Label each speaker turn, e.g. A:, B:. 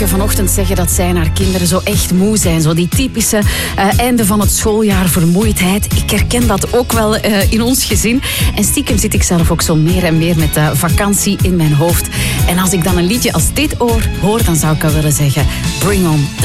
A: Marieke vanochtend zeggen dat zij en haar kinderen zo echt moe zijn. Zo die typische einde van het schooljaar vermoeidheid. Ik herken dat ook wel in ons gezin. En stiekem zit ik zelf ook zo meer en meer met vakantie in mijn hoofd. En als ik dan een liedje als dit hoor, dan zou ik wel willen zeggen, bring on